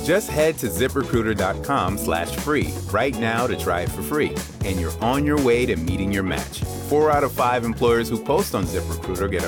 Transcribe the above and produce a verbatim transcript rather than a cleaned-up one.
Just head to ZipRecruiter.com slash free right now to try it for free, and you're on your way to meeting your match. Four out of five employers who post on ZipRecruiter get a